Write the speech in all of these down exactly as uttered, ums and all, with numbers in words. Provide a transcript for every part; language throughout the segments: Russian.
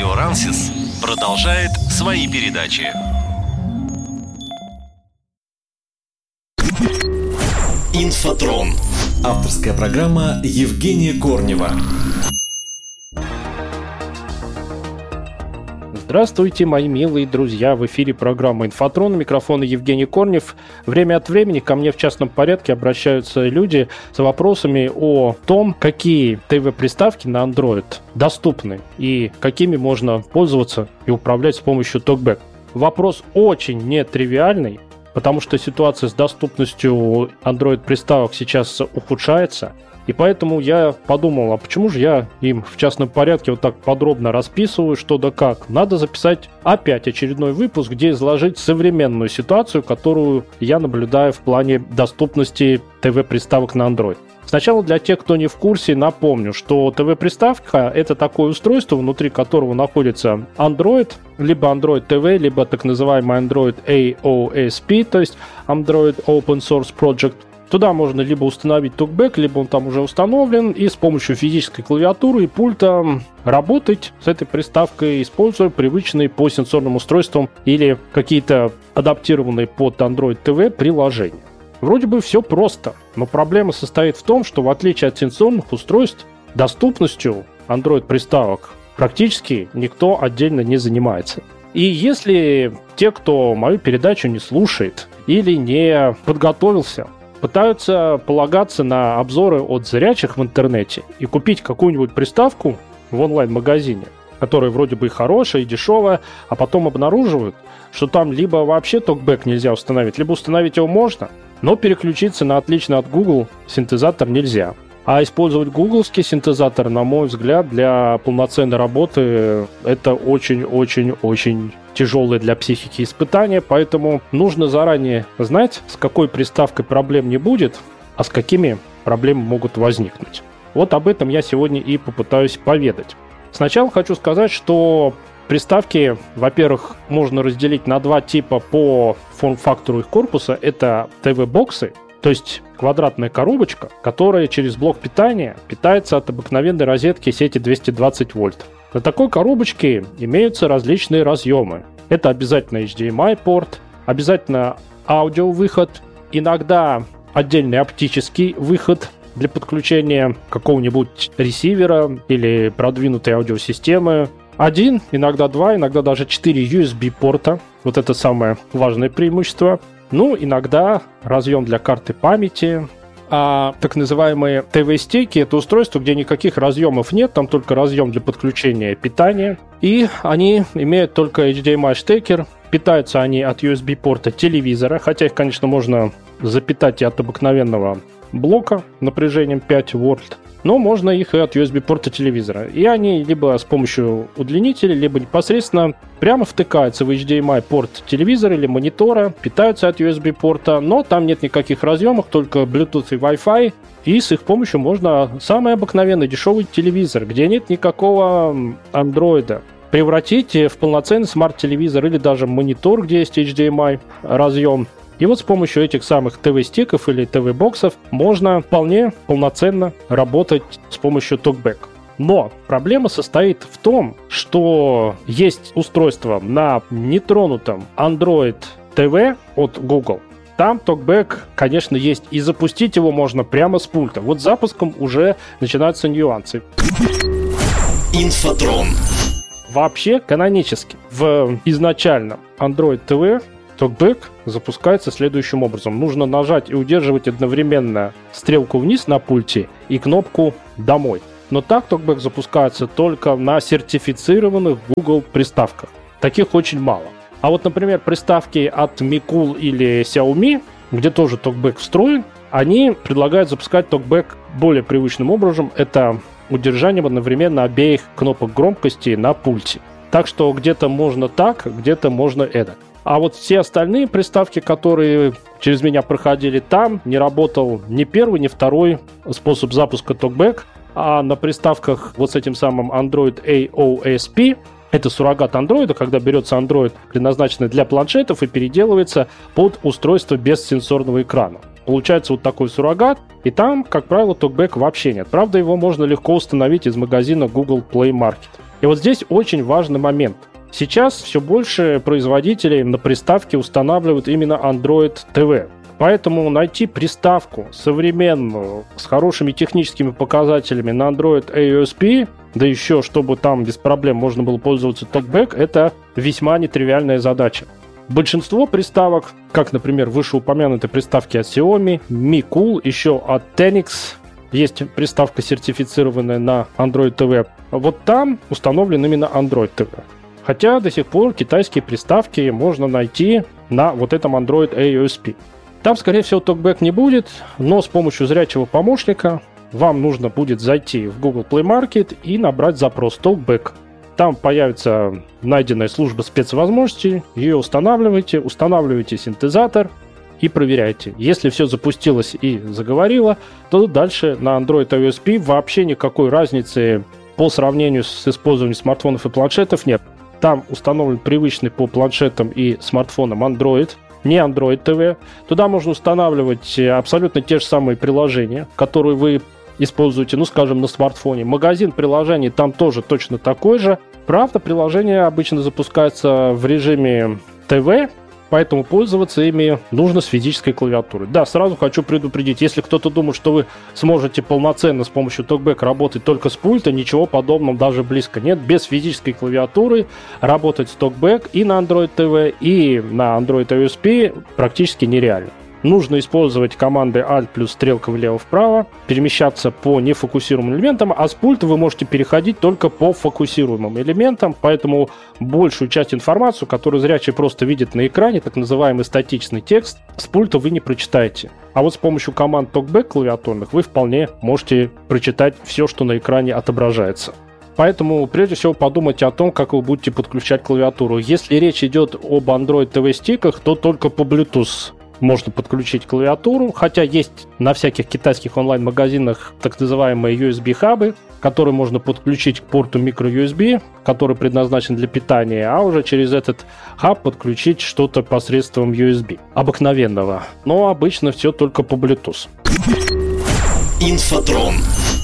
Радио Рансис продолжает свои передачи. Инфотрон. Авторская программа Евгения Корнева. Здравствуйте, мои милые друзья! В эфире программа «Инфотрон», у микрофона Евгений Корнев. Время от времени ко мне в частном порядке обращаются люди с вопросами о том, какие ТВ-приставки на Android доступны и какими можно пользоваться и управлять с помощью TalkBack. Вопрос очень нетривиальный, потому что ситуация с доступностью Android-приставок сейчас ухудшается. И поэтому я подумал, а почему же я им в частном порядке вот так подробно расписываю, что да как. Надо записать опять очередной выпуск, где изложить современную ситуацию, которую я наблюдаю в плане доступности ТВ-приставок на Android. Сначала для тех, кто не в курсе, напомню, что ТВ-приставка — это такое устройство, внутри которого находится Android, либо Android ти ви, либо так называемый Android эй о эс пи, то есть Android Open Source Project. Туда можно либо установить TalkBack, либо он там уже установлен, и с помощью физической клавиатуры и пульта работать с этой приставкой, используя привычные по сенсорным устройствам или какие-то адаптированные под Android ти ви приложения. Вроде бы все просто, но проблема состоит в том, что в отличие от сенсорных устройств, доступностью Android-приставок практически никто отдельно не занимается. И если те, кто мою передачу не слушает или не подготовился, пытаются полагаться на обзоры от зрячих в интернете и купить какую-нибудь приставку в онлайн-магазине, которая вроде бы и хорошая, и дешевая, а потом обнаруживают, что там либо вообще TalkBack нельзя установить, либо установить его можно, но переключиться на отличный от Google синтезатор нельзя. А использовать гугловский синтезатор, на мой взгляд, для полноценной работы это очень-очень-очень тяжелое для психики испытание, поэтому нужно заранее знать, с какой приставкой проблем не будет, а с какими проблемы могут возникнуть. Вот об этом я сегодня и попытаюсь поведать. Сначала хочу сказать, что приставки, во-первых, можно разделить на два типа по форм-фактору их корпуса. Это ти ви-боксы, то есть квадратная коробочка, которая через блок питания питается от обыкновенной розетки сети двести двадцать вольт. На такой коробочке имеются различные разъемы. Это обязательно эйч ди эм ай-порт, обязательно аудиовыход, иногда отдельный оптический выход для подключения какого-нибудь ресивера или продвинутой аудиосистемы. Один, иногда два, иногда даже четыре ю эс би-порта. Вот это самое важное преимущество. Ну, иногда разъем для карты памяти. А так называемые ти ви-стейки — это устройство, где никаких разъемов нет, там только разъем для подключения питания. И они имеют только эйч ди эм ай-штекер. Питаются они от ю эс би-порта телевизора, хотя их, конечно, можно запитать и от обыкновенного блока напряжением пять вольт. Но можно их и от ю эс би-порта телевизора. И они либо с помощью удлинителя, либо непосредственно прямо втыкаются в эйч ди эм ай-порт телевизора или монитора, питаются от ю эс би-порта, но там нет никаких разъемов, только Bluetooth и Wi-Fi, и с их помощью можно самый обыкновенный дешевый телевизор, где нет никакого андроида, превратить в полноценный смарт-телевизор или даже монитор, где есть эйч ди эм ай-разъем. И вот с помощью этих самых ти ви-стиков или ти ви-боксов можно вполне полноценно работать с помощью TalkBack. Но проблема состоит в том, что есть устройство на нетронутом Android ти ви от Google. Там TalkBack, конечно, есть, и запустить его можно прямо с пульта. Вот с запуском уже начинаются нюансы. Инфотрон. Вообще, канонически, в изначальном Android ти ви TalkBack запускается следующим образом. Нужно нажать и удерживать одновременно стрелку вниз на пульте и кнопку «Домой». Но так TalkBack запускается только на сертифицированных Google приставках. Таких очень мало. А вот, например, приставки от Micool или Xiaomi, где тоже TalkBack встроен, они предлагают запускать TalkBack более привычным образом. Это удержанием одновременно обеих кнопок громкости на пульте. Так что где-то можно так, где-то можно эдак. А вот все остальные приставки, которые через меня проходили, там не работал ни первый, ни второй способ запуска TalkBack. А на приставках вот с этим самым Android эй о эс пи, это суррогат Android, когда берется Android, предназначенный для планшетов, и переделывается под устройство без сенсорного экрана. Получается вот такой суррогат, и там, как правило, TalkBack вообще нет. Правда, его можно легко установить из магазина Google Play Market. И вот здесь очень важный момент. Сейчас все больше производителей на приставке устанавливают именно Android ти ви. Поэтому найти приставку современную, с хорошими техническими показателями на Android эй о эс пи, да еще чтобы там без проблем можно было пользоваться TalkBack, это весьма нетривиальная задача. Большинство приставок, как, например, вышеупомянутые приставки от Xiaomi, Mi Cool, еще от Tenix, есть приставка, сертифицированная на Android ти ви, вот там установлен именно Android ти ви. Хотя до сих пор китайские приставки можно найти на вот этом Android эй о эс пи. Там, скорее всего, TalkBack не будет, но с помощью зрячего помощника вам нужно будет зайти в Google Play Market и набрать запрос TalkBack. Там появится найденная служба спецвозможностей, ее устанавливаете, устанавливаете синтезатор и проверяйте. Если все запустилось и заговорило, то дальше на Android эй о эс пи вообще никакой разницы по сравнению с использованием смартфонов и планшетов нет. Там установлен привычный по планшетам и смартфонам Android, не Android ти ви. Туда можно устанавливать абсолютно те же самые приложения, которые вы используете, ну, скажем, на смартфоне. Магазин приложений там тоже точно такой же. Правда, приложение обычно запускается в режиме ти ви, поэтому пользоваться ими нужно с физической клавиатурой. Да, сразу хочу предупредить, если кто-то думает, что вы сможете полноценно с помощью TalkBack работать только с пульта, ничего подобного даже близко нет. Без физической клавиатуры работать с TalkBack и на Android ти ви, и на Android эй о эс пи практически нереально. Нужно использовать команды Alt плюс стрелка влево-вправо, перемещаться по нефокусируемым элементам, а с пульта вы можете переходить только по фокусируемым элементам, поэтому большую часть информации, которую зрячий просто видит на экране, так называемый статичный текст, с пульта вы не прочитаете. А вот с помощью команд TalkBack клавиатурных вы вполне можете прочитать все, что на экране отображается. Поэтому прежде всего подумайте о том, как вы будете подключать клавиатуру. Если речь идет об Android ти ви-стиках, то только по Bluetooth можно подключить клавиатуру, хотя есть на всяких китайских онлайн-магазинах так называемые ю эс би-хабы, которые можно подключить к порту micro ю эс би, который предназначен для питания, а уже через этот хаб подключить что-то посредством ю эс би обыкновенного. Но обычно все только по Bluetooth. Инфотрон.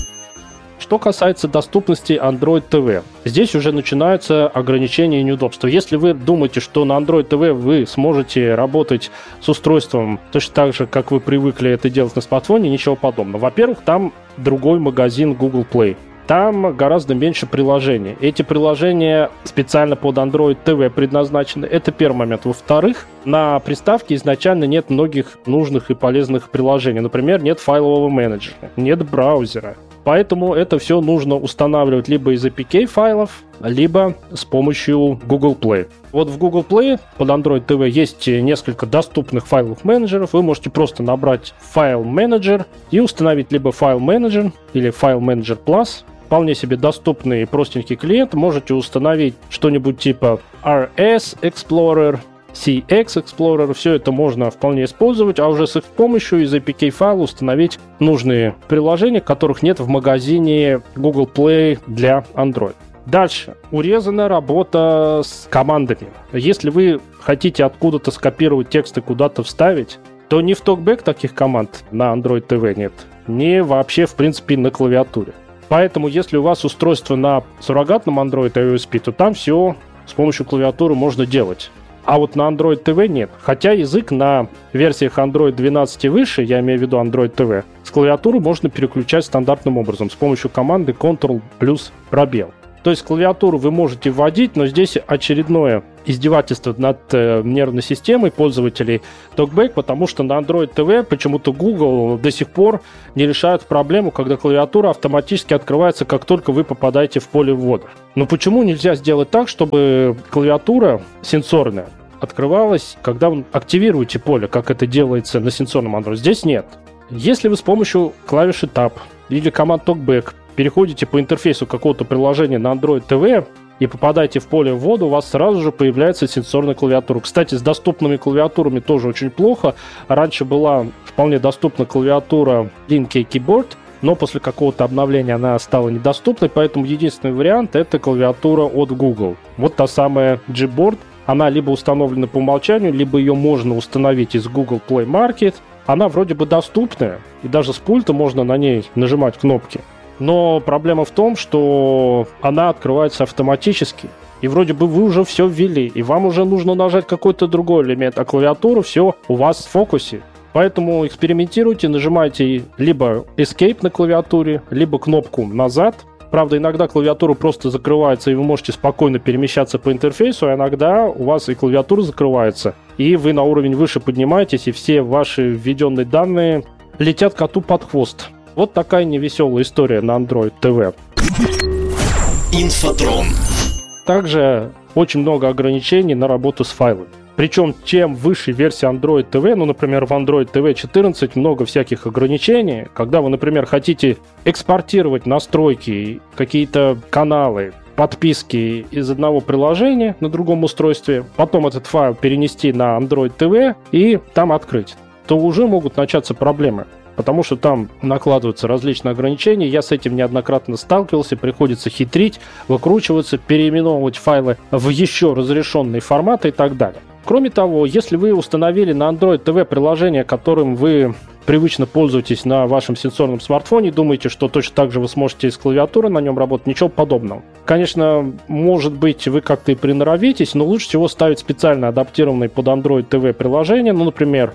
Что касается доступности Android ти ви, здесь уже начинаются ограничения и неудобства. Если вы думаете, что на Android ти ви вы сможете работать с устройством точно так же, как вы привыкли это делать на смартфоне, ничего подобного. Во-первых, там другой магазин Google Play. Там гораздо меньше приложений. Эти приложения специально под Android ти ви предназначены. Это первый момент. Во-вторых, на приставке изначально нет многих нужных и полезных приложений. Например, нет файлового менеджера, нет браузера. Поэтому это все нужно устанавливать либо из эй пи кей файлов, либо с помощью Google Play. Вот в Google Play под Android ти ви есть несколько доступных файловых менеджеров. Вы можете просто набрать файл менеджер и установить либо файл менеджер или файл менеджер Plus. Вполне себе доступный и простенький клиент. Можете установить что-нибудь типа ар эс Explorer, си экс Explorer, все это можно вполне использовать, а уже с их помощью из эй пи кей файла установить нужные приложения, которых нет в магазине Google Play для Android. Дальше. Урезанная работа с командами. Если вы хотите откуда-то скопировать текст и куда-то вставить, то ни в TalkBack таких команд на Android ти ви нет, ни вообще, в принципе, на клавиатуре. Поэтому, если у вас устройство на суррогатном Android эй о эс пи, то там все с помощью клавиатуры можно делать. А вот на Android ти ви нет. Хотя язык на версиях Android двенадцать и выше, я имею в виду Android ти ви, с клавиатуры можно переключать стандартным образом с помощью команды Ctrl плюс пробел. То есть клавиатуру вы можете вводить, но здесь очередное издевательство над э, нервной системой пользователей TalkBack, потому что на Android ти ви почему-то Google до сих пор не решает проблему, когда клавиатура автоматически открывается, как только вы попадаете в поле ввода. Но почему нельзя сделать так, чтобы клавиатура сенсорная открывалась, когда вы активируете поле, как это делается на сенсорном Android? Здесь нет. Если вы с помощью клавиши Tab или команд TalkBack переходите по интерфейсу какого-то приложения на Android ти ви и попадаете в поле ввода, у вас сразу же появляется сенсорная клавиатура. Кстати, с доступными клавиатурами тоже очень плохо. Раньше была вполне доступна клавиатура Linkey Keyboard, но после какого-то обновления она стала недоступной, поэтому единственный вариант — это клавиатура от Google. Вот та самая Gboard. Она либо установлена по умолчанию, либо ее можно установить из Google Play Market. Она вроде бы доступная, и даже с пульта можно на ней нажимать кнопки. но проблема в том, что она открывается автоматически. И вроде бы вы уже все ввели, и вам уже нужно нажать какой-то другой элемент, а клавиатура все у вас в фокусе. Поэтому экспериментируйте, нажимайте либо Escape на клавиатуре, либо кнопку «Назад». Правда, иногда клавиатура просто закрывается, и вы можете спокойно перемещаться по интерфейсу, а иногда у вас и клавиатура закрывается, и вы на уровень выше поднимаетесь, и все ваши введенные данные летят коту под хвост. Вот такая невеселая история на Android ти ви. Инфотрон. Также очень много ограничений на работу с файлами. Причем, чем выше версия Android ти ви, ну, например, в Android ти ви четырнадцать много всяких ограничений. Когда вы, например, хотите экспортировать настройки, какие-то каналы, подписки из одного приложения на другом устройстве, потом этот файл перенести на Android ти ви и там открыть, то уже могут начаться проблемы. Потому что там накладываются различные ограничения. Я с этим неоднократно сталкивался. Приходится хитрить, выкручиваться, переименовывать файлы в еще разрешенные форматы и так далее. Кроме того, если вы установили на Android ти ви приложение, которым вы привычно пользуетесь на вашем сенсорном смартфоне, думаете, что точно так же вы сможете с клавиатуры на нем работать, ничего подобного. Конечно, может быть, вы как-то и приноровитесь, но лучше всего ставить специально адаптированные под Android ти ви приложения. Ну, например,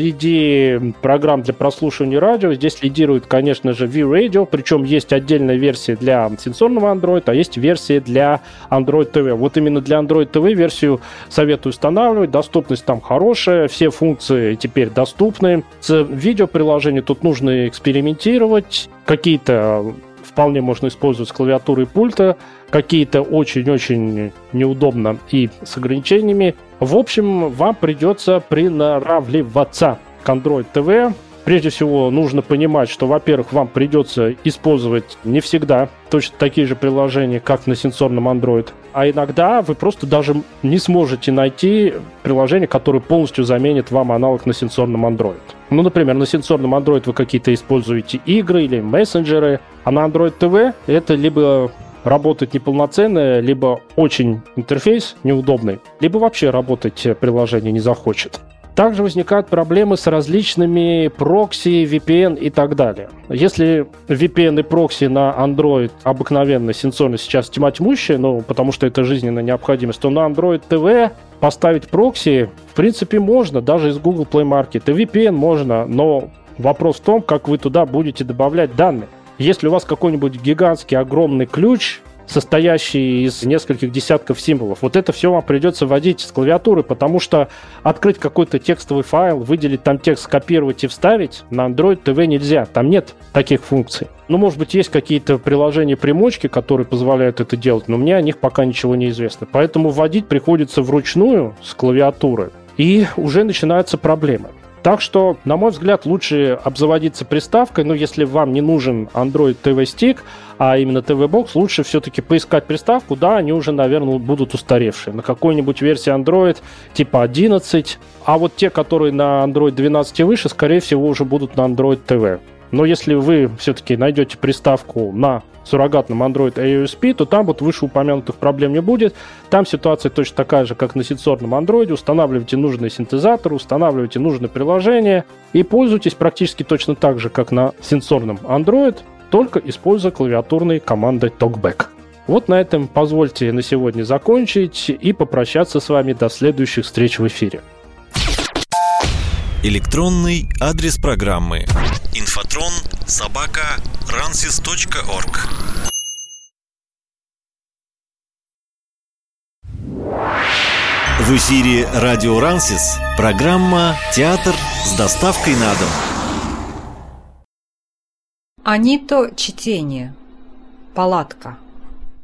среди программ для прослушивания радио здесь лидирует, конечно же, V-Radio, причем есть отдельная версия для сенсорного Android, а есть версия для Android ти ви. Вот именно для Android ти ви версию советую устанавливать, доступность там хорошая, все функции теперь доступны. С видеоприложением тут нужно экспериментировать, какие-то вполне можно использовать с клавиатуры и пульта, какие-то очень-очень неудобно и с ограничениями. В общем, вам придется приноравливаться к Android ти ви. Прежде всего, нужно понимать, что, во-первых, вам придется использовать не всегда точно такие же приложения, как на сенсорном Android, а иногда вы просто даже не сможете найти приложение, которое полностью заменит вам аналог на сенсорном Android. Ну, например, на сенсорном Android вы какие-то используете игры или мессенджеры, а на Android ти ви это либо работает неполноценно, либо очень интерфейс неудобный, либо вообще работать приложение не захочет. Также возникают проблемы с различными прокси, ви пи эн и так далее. Если ви пи эн и прокси на Android обыкновенно, сенсорно сейчас тьма тьмущая, ну, потому что это жизненная необходимость, то на Android ти ви поставить прокси, в принципе, можно, даже из Google Play Market. И ви пи эн можно, но вопрос в том, как вы туда будете добавлять данные. Если у вас какой-нибудь гигантский, огромный ключ, состоящий из нескольких десятков символов. Вот это все вам придется вводить с клавиатуры, потому что открыть какой-то текстовый файл, выделить там текст, скопировать и вставить на Android ти ви нельзя. Там нет таких функций. Ну, может быть, есть какие-то приложения-примочки, которые позволяют это делать, но мне о них пока ничего не известно. Поэтому вводить приходится вручную с клавиатуры, и уже начинаются проблемы. Так что, на мой взгляд, лучше обзаводиться приставкой, но если вам не нужен Android ти ви Stick, а именно ти ви-Box, лучше все-таки поискать приставку, да, они уже, наверное, будут устаревшие, на какой-нибудь версии Android типа одиннадцать, а вот те, которые на Android двенадцать и выше, скорее всего, уже будут на Android ти ви. Но если вы все-таки найдете приставку на суррогатном Android эй о эс пи, то там вот вышеупомянутых проблем не будет. Там ситуация точно такая же, как на сенсорном Android. Устанавливайте нужные синтезаторы, устанавливайте нужное приложение и пользуйтесь практически точно так же, как на сенсорном Android, только используя клавиатурные команды TalkBack. Вот на этом позвольте на сегодня закончить и попрощаться с вами до следующих встреч в эфире. Электронный адрес программы инфотрон собака рансис точка орг. В эфире радио Рансис, программа «Театр с доставкой на дом». Анито чтение. Палатка.